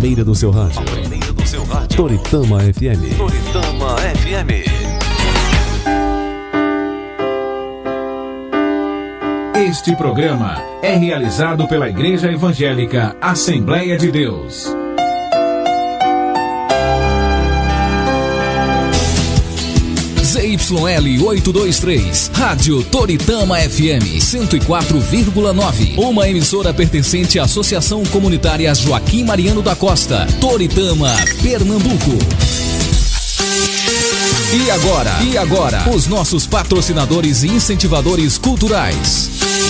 parceira do seu rádio. Toritama FM. Toritama FM. Este programa é realizado pela Igreja Evangélica Assembleia de Deus. ZYL 823, Rádio Toritama FM 104,9. Uma emissora pertencente à Associação Comunitária Joaquim Mariano da Costa, Toritama, Pernambuco. E agora, os nossos patrocinadores e incentivadores culturais.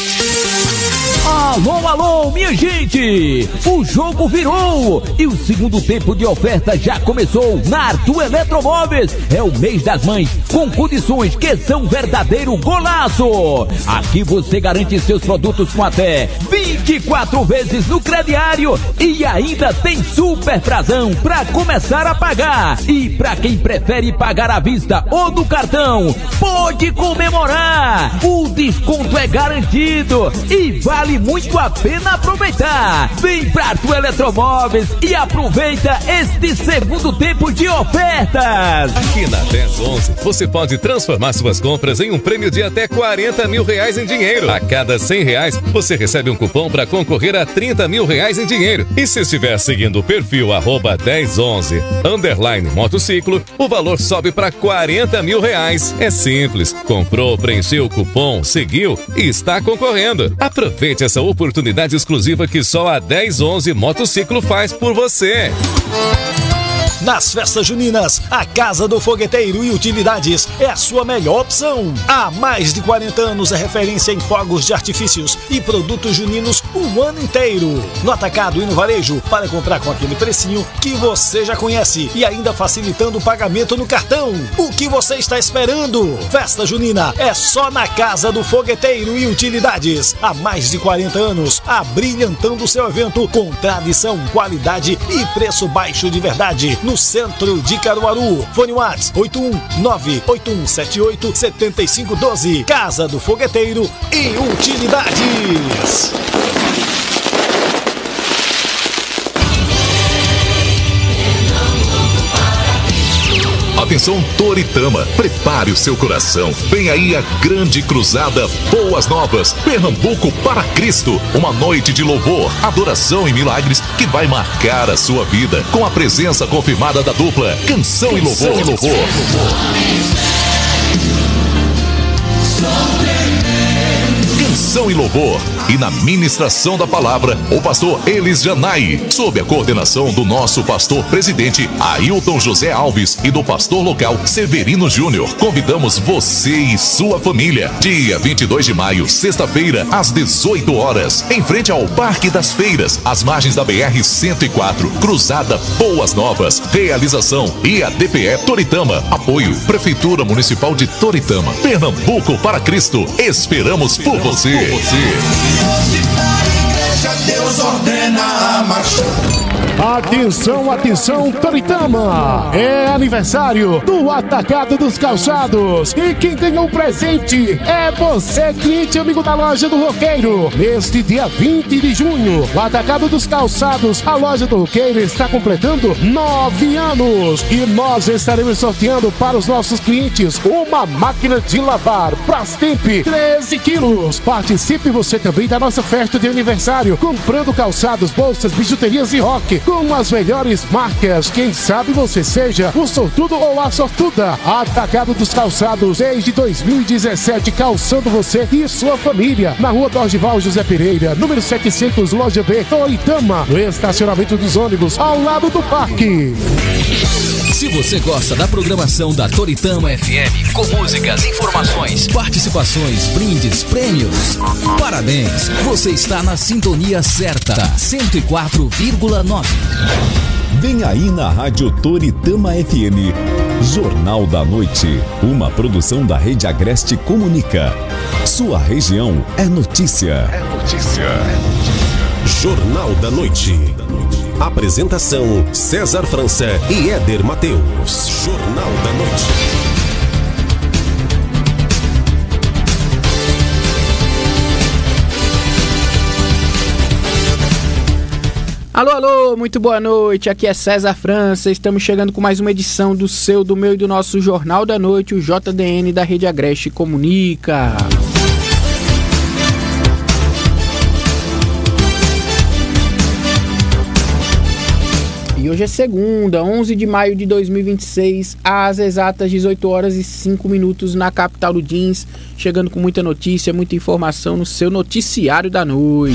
Alô, alô, minha gente! O jogo virou e o segundo tempo de oferta já começou na Arthur Eletromóveis. É o mês das mães com condições que são verdadeiro golaço. Aqui você garante seus produtos com até 24 vezes no crediário e ainda tem super prazão para começar a pagar. E para quem prefere pagar à vista ou no cartão, pode comemorar. O desconto é garantido e vale muito a pena aproveitar. Vem pra Arthur Eletromóveis e aproveita este segundo tempo de ofertas. Aqui na 1011 você pode transformar suas compras em um prêmio de até R$40 mil em dinheiro. A cada R$100 você recebe um cupom para concorrer a R$30 mil em dinheiro. E se estiver seguindo o perfil @1011_motociclo, o valor sobe para R$40 mil. É simples. Comprou, preencheu o cupom, seguiu e está concorrendo. Aproveite essa oportunidade exclusiva que só a 1011 Motociclo faz por você. Nas festas juninas, a Casa do Fogueteiro e Utilidades é a sua melhor opção. Há mais de 40 anos é referência em fogos de artifícios e produtos juninos o ano inteiro. No atacado e no varejo, para comprar com aquele precinho que você já conhece e ainda facilitando o pagamento no cartão. O que você está esperando? Festa junina é só na Casa do Fogueteiro e Utilidades. Há mais de 40 anos, abrilhantando o seu evento com tradição, qualidade e preço baixo de verdade. No centro de Caruaru. Fone WhatsApp 819-8178-7512. Casa do Fogueteiro e Utilidades. Atenção Toritama, prepare o seu coração. Vem aí a grande cruzada Boas Novas, Pernambuco para Cristo. Uma noite de louvor, adoração e milagres que vai marcar a sua vida. Com a presença confirmada da dupla Canção e Louvor. Canção e Louvor. E na ministração da palavra, o pastor Elis Janai, sob a coordenação do nosso pastor presidente Ailton José Alves e do pastor local Severino Júnior. Convidamos você e sua família. Dia 22 de maio, sexta-feira, às 18 horas, em frente ao Parque das Feiras, às margens da BR-104, Cruzada Boas Novas. Realização IADPE Toritama. Apoio Prefeitura Municipal de Toritama. Pernambuco para Cristo. Esperamos por você. Deus ordena a marcha. Atenção, atenção, Toritama! É aniversário do Atacado dos Calçados e quem ganhou o presente é você, cliente amigo da Loja do Roqueiro. Neste dia 20 de junho, o Atacado dos Calçados, a Loja do Roqueiro está completando 9 anos e nós estaremos sorteando para os nossos clientes uma máquina de lavar Brastemp 13 quilos. Participe você também da nossa festa de aniversário, comprando calçados, bolsas, bijuterias e rock com as melhores marcas. Quem sabe você seja o sortudo ou a sortuda. Atacado dos Calçados, desde 2017, calçando você e sua família. Na rua Dorgival José Pereira, número 700, loja B, Toritama, no estacionamento dos ônibus, ao lado do parque. Se você gosta da programação da Toritama FM, com músicas, informações, participações, brindes, prêmios, parabéns! Você está na sintonia certa, 104,9. Vem aí na Rádio Toritama FM, Jornal da Noite, uma produção da Rede Agreste Comunica. Sua região é notícia. Jornal da Noite. Apresentação: César França e Éder Mateus. Jornal da Noite. Alô, alô, muito boa noite, aqui é César França, estamos chegando com mais uma edição do seu, do meu e do nosso Jornal da Noite, o JDN da Rede Agreste Comunica. E hoje é segunda, 11 de maio de 2026, às exatas 18 horas e 5 minutos na capital do jeans, chegando com muita notícia, muita informação no seu noticiário da noite.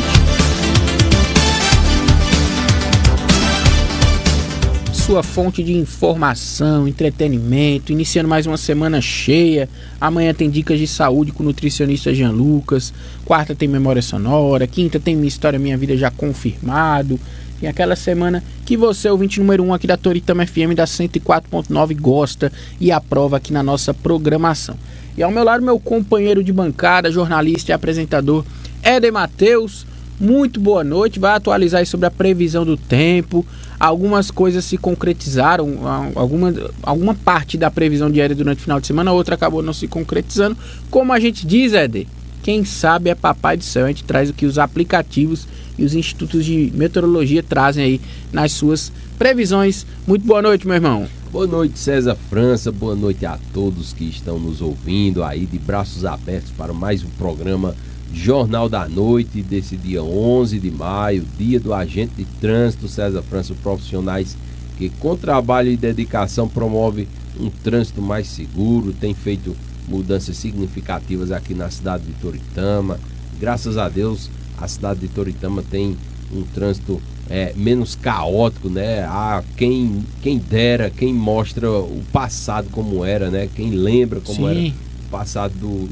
Sua fonte de informação, entretenimento, iniciando mais uma semana cheia. Amanhã tem dicas de saúde com o nutricionista Jean Lucas, quarta tem memória sonora, quinta tem Minha História Minha Vida já confirmado. Tem aquela semana que você, ouvinte número 1 aqui da Toritama FM da 104.9, gosta e aprova aqui na nossa programação. E ao meu lado, meu companheiro de bancada, jornalista e apresentador, Éder Matheus. Muito boa noite, vai atualizar aí sobre a previsão do tempo. Algumas coisas se concretizaram, alguma parte da previsão diária durante o final de semana, a outra acabou não se concretizando. Como a gente diz, Éder, quem sabe é papai do céu. A gente traz o que os aplicativos e os institutos de meteorologia trazem aí nas suas previsões. Muito boa noite, meu irmão. Boa noite, César França, boa noite a todos que estão nos ouvindo aí de braços abertos para mais um programa Jornal da Noite desse dia 11 de maio, dia do agente de trânsito. César França, profissionais que com trabalho e dedicação promove um trânsito mais seguro, tem feito mudanças significativas aqui na cidade de Toritama. Graças a Deus, a cidade de Toritama tem um trânsito menos caótico, né? Quem dera, quem mostra o passado como era, né? Quem lembra como era o passado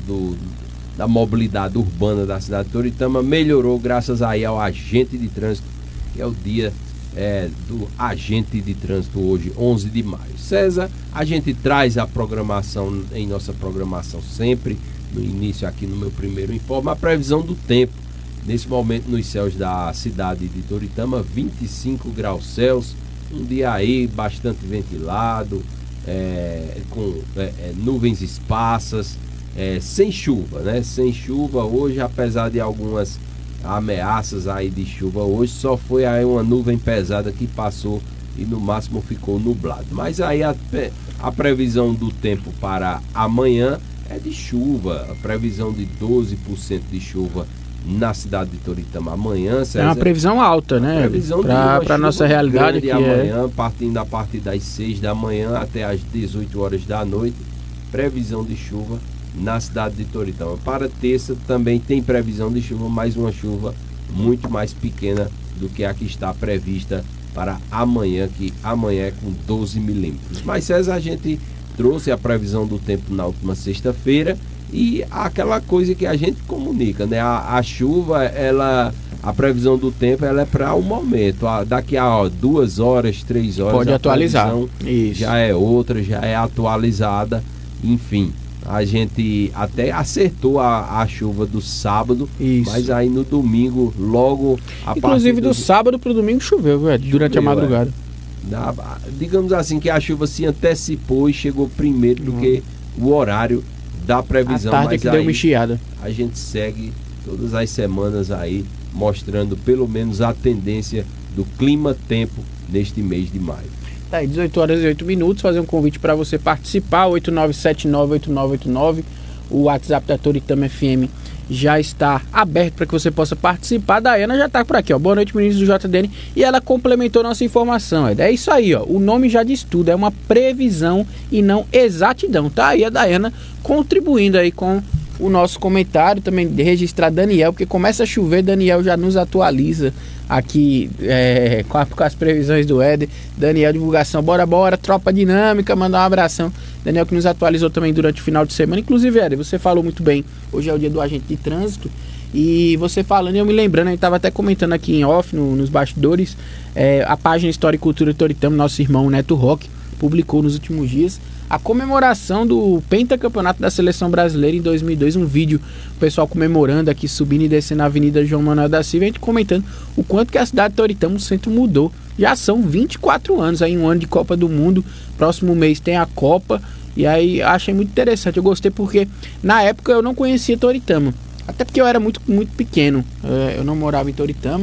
da mobilidade urbana da cidade de Toritama, melhorou graças aí ao agente de trânsito, que é o dia do agente de trânsito hoje, 11 de maio. César, a gente traz a programação, em nossa programação sempre, no início aqui no meu primeiro informe, a previsão do tempo. Nesse momento nos céus da cidade de Toritama, 25 graus Celsius, um dia aí bastante ventilado, com nuvens esparsas, sem chuva, né? Sem chuva hoje, apesar de algumas ameaças aí de chuva hoje, só foi aí uma nuvem pesada que passou e no máximo ficou nublado. Mas aí a previsão do tempo para amanhã é de chuva, a previsão de 12% de chuva na cidade de Toritama amanhã. César, é uma previsão alta, né? Para nossa realidade aqui amanhã, partindo a partir das 6 da manhã até as 18 horas da noite, previsão de chuva na cidade de Toritama. Para terça também tem previsão de chuva, mas uma chuva muito mais pequena do que a que está prevista para amanhã, que amanhã é com 12 milímetros. Mas César, a gente trouxe a previsão do tempo na última sexta-feira e aquela coisa que a gente comunica, né? A chuva, a previsão do tempo, ela é para o momento. Daqui a 2 horas, 3 horas, pode atualizar. Isso. Já é outra, já é atualizada, enfim. A gente até acertou a chuva do sábado, mas aí no domingo, logo a inclusive do sábado para o domingo choveu, durante a madrugada. Digamos assim que a chuva se antecipou e chegou primeiro do que o horário da previsão. A tarde mas que deu uma enxergada. A gente segue todas as semanas aí mostrando pelo menos a tendência do clima-tempo neste mês de maio. Tá aí, 18 horas e 8 minutos, fazer um convite para você participar, 89798989, o WhatsApp da Toritama FM já está aberto para que você possa participar. A Daiana já está por aqui, ó. Boa noite, meninos do JDN, e ela complementou nossa informação, é isso aí, ó, o nome já diz tudo, é uma previsão e não exatidão, tá aí a Daiana contribuindo aí com o nosso comentário, também registrar Daniel, porque começa a chover, Daniel já nos atualiza aqui com as previsões do Éder. Daniel, divulgação, bora, tropa dinâmica, mandar um abração. Daniel que nos atualizou também durante o final de semana. Inclusive, Éder, você falou muito bem, hoje é o dia do agente de trânsito, e você falando, eu me lembrando, a gente estava até comentando aqui em off, nos bastidores, a página História e Cultura Toritama, nosso irmão Neto Roque, publicou nos últimos dias a comemoração do pentacampeonato da Seleção Brasileira em 2002, um vídeo, o pessoal comemorando aqui, subindo e descendo a Avenida João Manuel da Silva, a gente comentando o quanto que a cidade de Toritama, o centro, mudou. Já são 24 anos, aí um ano de Copa do Mundo, próximo mês tem a Copa, e aí achei muito interessante, eu gostei porque na época eu não conhecia Toritama, até porque eu era muito pequeno, eu não morava em Toritama,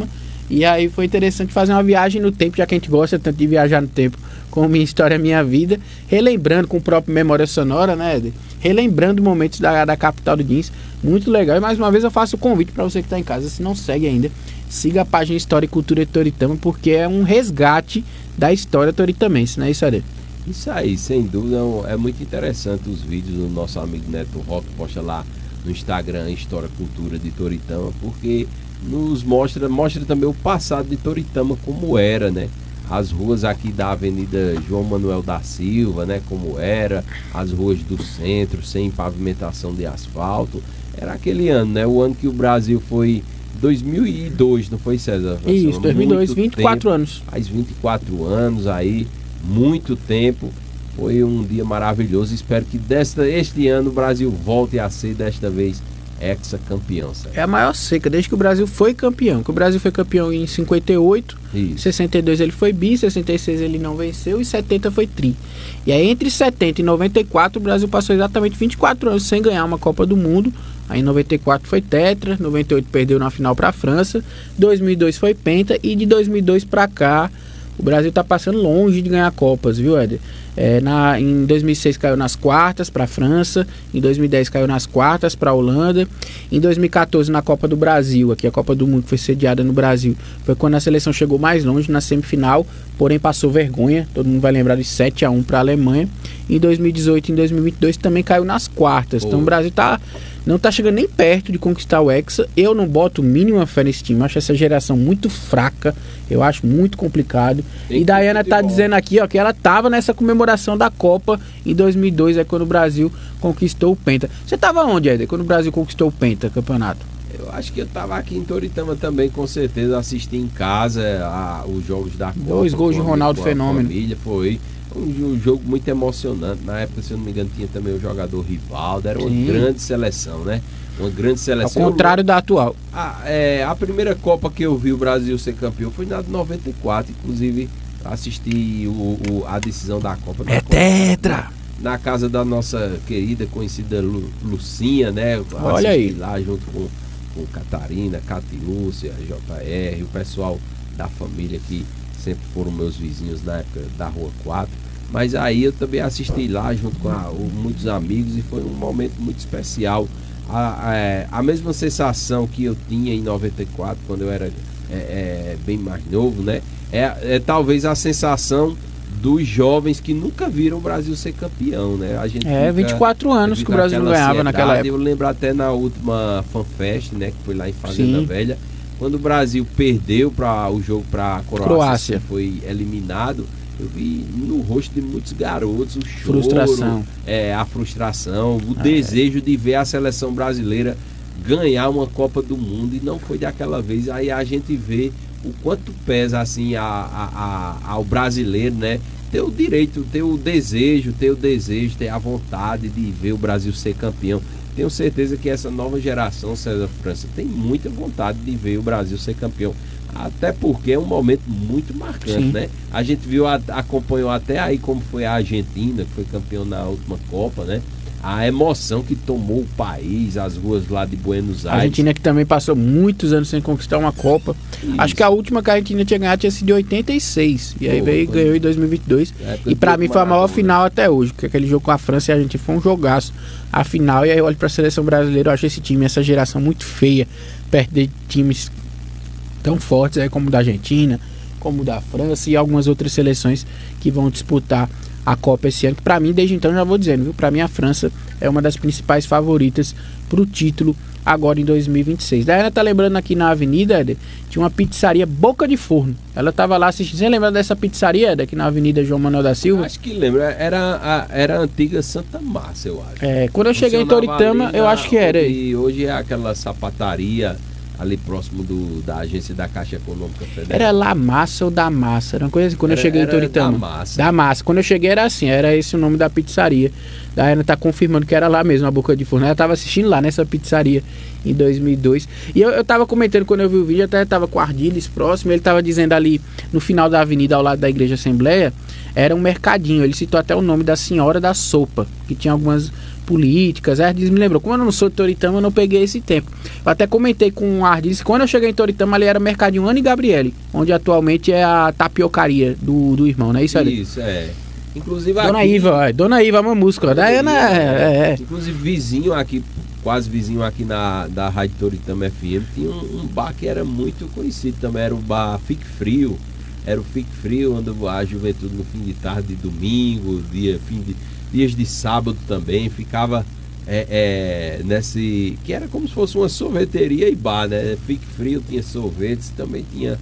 E aí foi interessante fazer uma viagem no tempo, já que a gente gosta tanto de viajar no tempo, com Minha História Minha Vida, relembrando com o próprio Memória Sonora, né, Éder? Relembrando momentos da capital do jeans. Muito legal. E mais uma vez eu faço o convite para você que está em casa, se não segue ainda, siga a página História e Cultura de Toritama, porque é um resgate da história toritamense, não é isso, Éder? Isso aí, sem dúvida, é muito interessante os vídeos do nosso amigo Neto Rock, posta lá no Instagram História e Cultura de Toritama, porque nos mostra também o passado de Toritama, como era, né? As ruas aqui da Avenida João Manuel da Silva, né? Como era, as ruas do centro, sem pavimentação de asfalto. Era aquele ano, né? O ano que o Brasil foi 2002, não foi, César? Isso, 2002, 24 anos. Faz 24 anos aí, muito tempo. Foi um dia maravilhoso. Espero que este ano o Brasil volte a ser, desta vez, hexacampeão. É a maior seca desde que o Brasil foi campeão. Que o Brasil foi campeão em 58, em 62 ele foi bi, 66 ele não venceu e 70 foi tri. E aí entre 70 e 94 o Brasil passou exatamente 24 anos sem ganhar uma Copa do Mundo. Aí em 94 foi tetra, 98 perdeu na final para a França, 2002 foi penta e de 2002 para cá o Brasil está passando longe de ganhar Copas, viu, Éder? Em 2006 caiu nas quartas para a França, em 2010 caiu nas quartas para a Holanda, em 2014 na Copa do Brasil, aqui a Copa do Mundo que foi sediada no Brasil, foi quando a seleção chegou mais longe na semifinal, porém passou vergonha, todo mundo vai lembrar de 7-1 para a Alemanha. Em 2018 e em 2022 também caiu nas quartas, então o Brasil não tá chegando nem perto de conquistar o Hexa. Eu não boto mínima fé nesse time, acho essa geração muito fraca, eu acho muito complicado. E Daiana tá dizendo aqui, ó, que ela tava nessa comemoração da Copa em 2002, é quando o Brasil conquistou o Penta. Você tava onde, Éder, quando o Brasil conquistou o Penta, campeonato? Eu acho que eu tava aqui em Toritama também, com certeza, assisti em casa os jogos da Copa. 2 gols de Ronaldo Fenômeno. Família, foi um jogo muito emocionante. Na época, se eu não me engano, tinha também o jogador Rivaldo. Era uma grande seleção, né? Uma grande seleção. Ao contrário da atual. A primeira Copa que eu vi o Brasil ser campeão foi na de 94. Inclusive, assisti a decisão da Copa. Tetra! Na casa da nossa querida, conhecida Lucinha, né? Eu Olha aí. Lá junto com Catarina, Catilúcia, JR, o pessoal da família que sempre foram meus vizinhos na época da Rua 4, mas aí eu também assisti lá junto com muitos amigos e foi um momento muito especial. A mesma sensação que eu tinha em 94, quando eu era bem mais novo, né? Talvez a sensação dos jovens que nunca viram o Brasil ser campeão, né? A gente 24 anos que o Brasil não ganhava naquela época. Eu lembro até na última FanFest, né? Que foi lá em Fazenda Velha, quando o Brasil perdeu o jogo para a Croácia, foi eliminado. Eu vi no rosto de muitos garotos o choro, a frustração, o desejo de ver a seleção brasileira ganhar uma Copa do Mundo, e não foi daquela vez. Aí a gente vê o quanto pesa assim ao brasileiro, né? Ter o direito, ter o desejo, ter a vontade de ver o Brasil ser campeão. Tenho certeza que essa nova geração, César França, tem muita vontade de ver o Brasil ser campeão. Até porque é um momento muito marcante, né? A gente acompanhou até aí como foi a Argentina, que foi campeão na última Copa, né? A emoção que tomou o país, as ruas lá de Buenos Aires. A Argentina que também passou muitos anos sem conquistar uma Copa. Isso. Acho que a última que a Argentina tinha ganhado tinha sido de 86. E aí ganhou em 2022. E pra mim foi a maior final até hoje. Porque aquele jogo com a França e a Argentina foi um jogaço. A final, e aí eu olho pra seleção brasileira, eu acho esse time, essa geração muito feia, perto de times tão fortes aí como o da Argentina, como o da França e algumas outras seleções que vão disputar a Copa esse ano, que pra mim, desde então, já vou dizendo, viu? Pra mim a França é uma das principais favoritas pro título agora em 2026. Daí ela tá lembrando aqui na Avenida, Éder, tinha uma pizzaria Boca de Forno. Ela tava lá assistindo. Você lembra dessa pizzaria, Éder, aqui na Avenida João Manuel da Silva? Acho que lembro. Era a antiga Santa Márcia, eu acho. Quando eu cheguei em Toritama, eu acho que era. E hoje é aquela sapataria ali próximo da agência da Caixa Econômica Federal. Era La Massa ou da Massa? Era uma coisa assim, quando eu cheguei em Toritama. Da Massa. Quando eu cheguei era assim, era esse o nome da pizzaria. Daí ela tá confirmando que era lá mesmo, a Boca de Forno. Ela tava assistindo lá nessa pizzaria em 2002. E eu tava comentando quando eu vi o vídeo, até tava com o Ardiles próximo, ele tava dizendo ali no final da avenida, ao lado da Igreja Assembleia, era um mercadinho. Ele citou até o nome da Senhora da Sopa, que tinha algumas políticas. A Ardiz me lembrou, como eu não sou de Toritama, eu não peguei esse tempo. Eu até comentei com a Ardiz, quando eu cheguei em Toritama, ali era Mercadinho Ana e Gabriele, onde atualmente é a tapiocaria do irmão, não é isso, Ardiz? Isso, é. Inclusive Dona aqui, Iva, Dona Iva, uma música. Inclusive vizinho aqui, quase vizinho aqui da Rádio Toritama FM, tinha um bar que era muito conhecido também, era o bar Fique Frio. Era o Fique Frio, onde a juventude no fim de tarde de domingo, dias de sábado também, ficava nesse... que era como se fosse uma sorveteria e bar, né? Fique Frio tinha sorvetes, também tinha...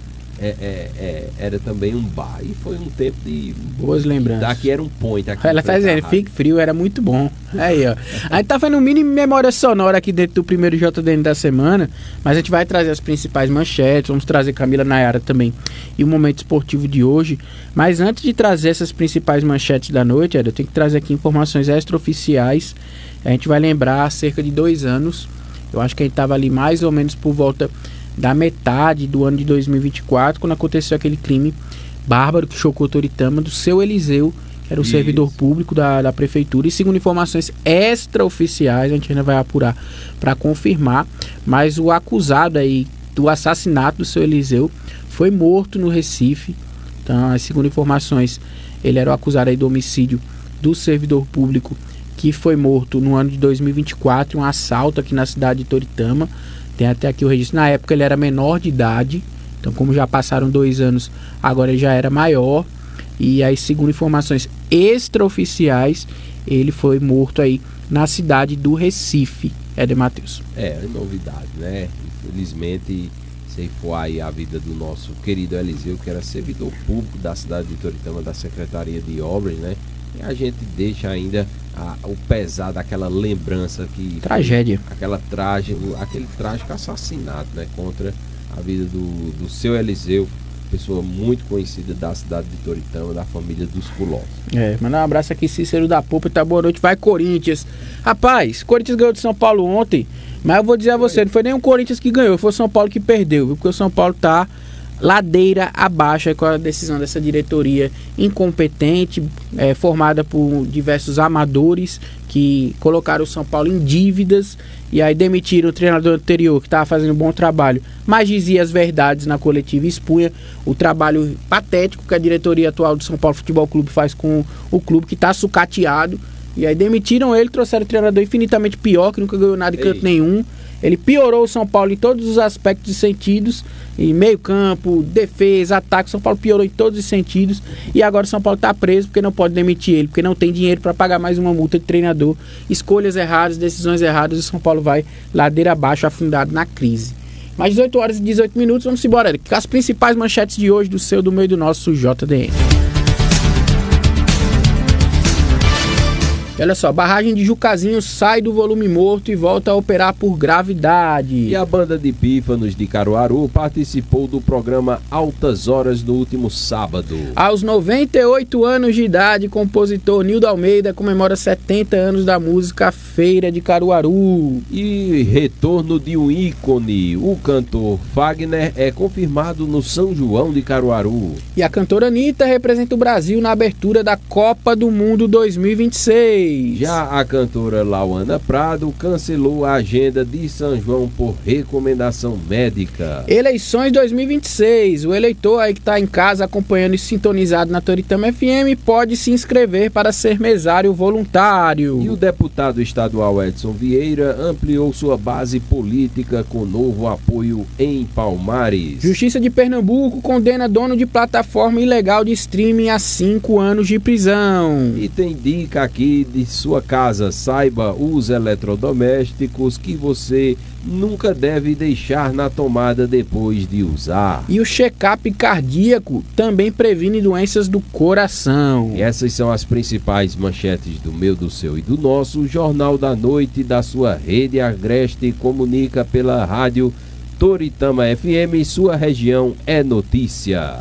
era também um bar. E foi um tempo de... boas lembranças. Daqui era um point. Aqui ela tá dizendo, Fique Frio era muito bom. Aí, ó. A gente tá fazendo um mini memória sonora aqui dentro do primeiro JDN da semana, mas a gente vai trazer as principais manchetes, vamos trazer Camila Nayara também e o momento esportivo de hoje. Mas antes de trazer essas principais manchetes da noite, eu tenho que trazer aqui informações extraoficiais. A gente vai lembrar há cerca de 2 anos, eu acho que a gente tava ali mais ou menos por volta da metade do ano de 2024, quando aconteceu aquele crime bárbaro que chocou Toritama, do seu Eliseu, que era um servidor público da prefeitura, e segundo informações extraoficiais, a gente ainda vai apurar para confirmar, mas o acusado aí do assassinato do seu Eliseu foi morto no Recife. Então, segundo informações, ele era o acusado aí do homicídio do servidor público que foi morto no ano de 2024, um assalto aqui na cidade de Toritama. Tem até aqui o registro. Na época ele era menor de idade, então como já passaram 2 anos, agora ele já era maior. E aí, segundo informações extraoficiais, ele foi morto aí na cidade do Recife. Éder Matheus. É novidade, né? Infelizmente, ceifou aí a vida do nosso querido Eliseu, que era servidor público da cidade de Toritama, da Secretaria de Obras, né? E a gente deixa ainda o pesar daquela lembrança que... tragédia. Aquele trágico assassinato, né? Contra a vida do seu Eliseu, pessoa muito conhecida da cidade de Toritama, da família dos Culós. Mandar um abraço aqui, Cícero da Popa, tá, boa noite, vai Corinthians. Rapaz, Corinthians ganhou de São Paulo ontem, mas eu vou dizer a você, não foi nem o Corinthians que ganhou, foi o São Paulo que perdeu, viu? Porque o São Paulo tá ladeira abaixo com a decisão dessa diretoria incompetente, formada por diversos amadores que colocaram o São Paulo em dívidas e aí demitiram o treinador anterior que estava fazendo um bom trabalho, mas dizia as verdades na coletiva e expunha o trabalho patético que a diretoria atual do São Paulo Futebol Clube faz com o clube, que está sucateado. E aí demitiram ele, trouxeram o treinador infinitamente pior, que nunca ganhou nada em canto nenhum. Ele piorou o São Paulo em todos os aspectos e sentidos, em meio campo, defesa, ataque. O São Paulo piorou em todos os sentidos e agora o São Paulo está preso porque não pode demitir ele, porque não tem dinheiro para pagar mais uma multa de treinador. Escolhas erradas, decisões erradas, e o São Paulo vai ladeira abaixo, afundado na crise. Mais 18 horas e 18 minutos, vamos embora. As principais manchetes de hoje do seu, do meio do nosso JDN. Olha só, barragem de Jucazinho sai do volume morto e volta a operar por gravidade. E a banda de pífanos de Caruaru participou do programa Altas Horas no último sábado. Aos 98 anos de idade, compositor Nildo Almeida comemora 70 anos da música Feira de Caruaru. E retorno de um ícone, o cantor Fagner é confirmado no São João de Caruaru. E a cantora Anitta representa o Brasil na abertura da Copa do Mundo 2026. Já a cantora Lauana Prado cancelou a agenda de São João por recomendação médica. Eleições 2026. O eleitor aí que está em casa acompanhando e sintonizado na Toritama FM pode se inscrever para ser mesário voluntário. E o deputado estadual Edson Vieira ampliou sua base política com novo apoio em Palmares. Justiça de Pernambuco condena dono de plataforma ilegal de streaming a 5 anos de prisão. E tem dica aqui de sua casa: saiba os eletrodomésticos que você nunca deve deixar na tomada depois de usar. E o check-up cardíaco também previne doenças do coração. E essas são as principais manchetes do meu, do seu e do nosso Jornal da Noite da sua rede Agreste. Comunica pela rádio Toritama FM, sua região é notícia.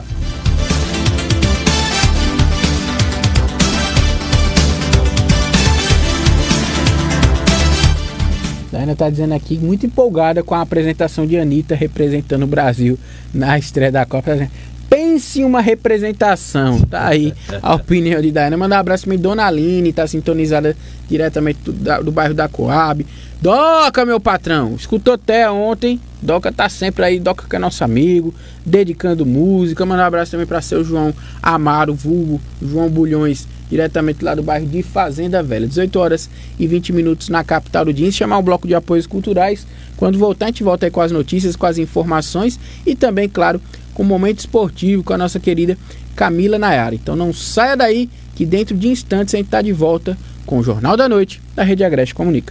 A Ana está dizendo aqui, muito empolgada com a apresentação de Anitta representando o Brasil na estreia da Copa. Pense uma representação. Tá aí a opinião de Daiane. Mandar um abraço pra mim, Dona Aline, tá sintonizada diretamente do bairro da Coab. Doca, meu patrão, escutou até ontem. Doca tá sempre aí, Doca que é nosso amigo, dedicando música. Mandar um abraço também pra seu João Amaro, vulgo João Bulhões, diretamente lá do bairro de Fazenda Velha. 18 horas e 20 minutos na capital do Jeans. Chamar o bloco de apoios culturais. Quando voltar, a gente volta aí com as notícias, com as informações e também, claro, com o momento esportivo com a nossa querida Camila Nayara. Então não saia daí, que dentro de instantes a gente tá de volta com o Jornal da Noite da Rede Agreste Comunica.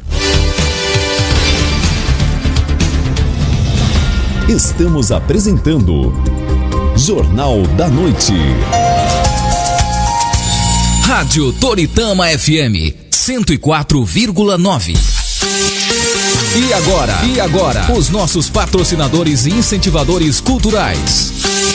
Estamos apresentando Jornal da Noite. Rádio Toritama FM 104,9. E agora, os nossos patrocinadores e incentivadores culturais.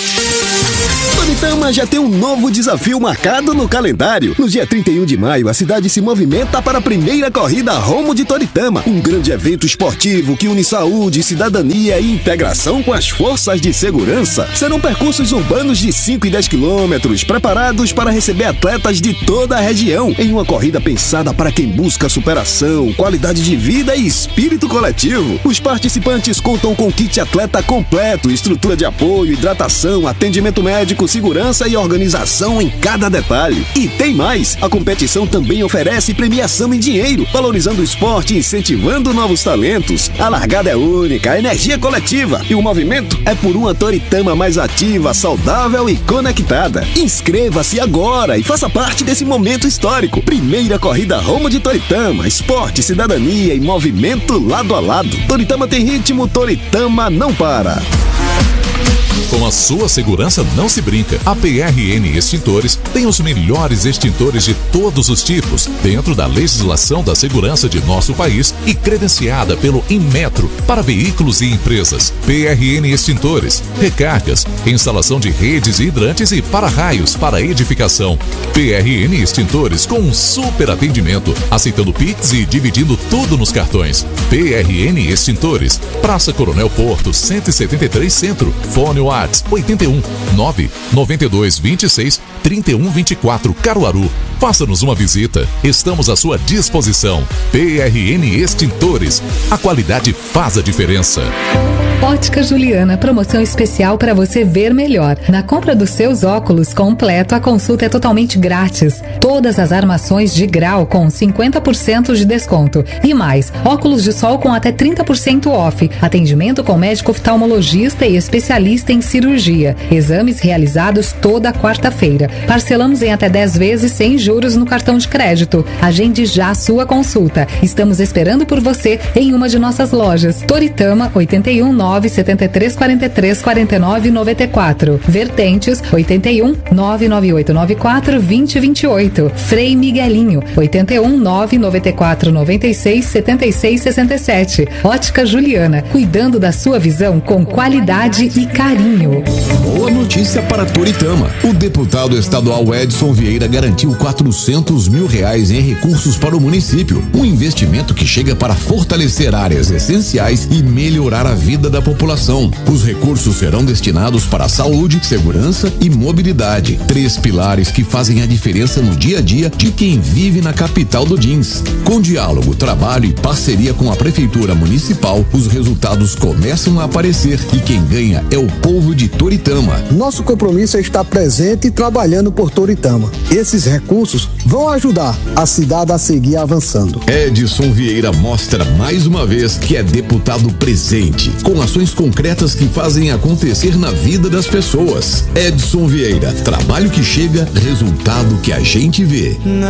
Toritama já tem um novo desafio marcado no calendário. No dia 31 de maio, a cidade se movimenta para a primeira corrida Rumo de Toritama, um grande evento esportivo que une saúde, cidadania e integração com as forças de segurança. Serão percursos urbanos de 5 e 10 quilômetros, preparados para receber atletas de toda a região, em uma corrida pensada para quem busca superação, qualidade de vida e espírito coletivo. Os participantes contam com kit atleta completo, estrutura de apoio, hidratação, atendimento médico, segurança e organização em cada detalhe. E tem mais! A competição também oferece premiação em dinheiro, valorizando o esporte e incentivando novos talentos. A largada é única, a energia coletiva e o movimento é por uma Toritama mais ativa, saudável e conectada. Inscreva-se agora e faça parte desse momento histórico. Primeira corrida Rumo de Toritama, esporte, cidadania e movimento lado a lado. Toritama tem ritmo, Toritama não para. Com a sua segurança não se brinca. A PRN Extintores tem os melhores extintores de todos os tipos, dentro da legislação da segurança de nosso país e credenciada pelo Inmetro para veículos e empresas. PRN Extintores, recargas, instalação de redes e hidrantes e para-raios para edificação. PRN Extintores com um super atendimento, aceitando Pix e dividindo tudo nos cartões. PRN Extintores, Praça Coronel Porto, 173 Centro. Fone WhatsApp 81 992 26 31 24 Caruaru. Faça-nos uma visita. Estamos à sua disposição. PRN Extintores. A qualidade faz a diferença. Ótica Juliana, promoção especial para você ver melhor. Na compra dos seus óculos completo, a consulta é totalmente grátis. Todas as armações de grau com 50% de desconto. E mais, óculos de sol com até 30% off. Atendimento com médico oftalmologista e especialista em cirurgia. Exames realizados toda quarta-feira. Parcelamos em até 10 vezes sem juros no cartão de crédito. Agende já a sua consulta. Estamos esperando por você em uma de nossas lojas. Toritama 81 973 43 49 94. Vertentes 81 998 94 20 28. Frei Miguelinho 81 994 96 76 67. Ótica Juliana, cuidando da sua visão com qualidade e carinho. Boa notícia para Toritama. O deputado estadual Edson Vieira garantiu R$400 mil em recursos para o município. Um investimento que chega para fortalecer áreas essenciais e melhorar a vida da população. Os recursos serão destinados para a saúde, segurança e mobilidade. 3 pilares que fazem a diferença no dia a dia de quem vive na capital do jeans. Com diálogo, trabalho e parceria com a Prefeitura Municipal, os resultados começam a aparecer e quem ganha é o povo de Toritama. Nosso compromisso é estar presente e trabalhando por Toritama. Esses recursos vão ajudar a cidade a seguir avançando. Edson Vieira mostra mais uma vez que é deputado presente, com ações concretas que fazem acontecer na vida das pessoas. Edson Vieira, trabalho que chega, resultado que a gente vê.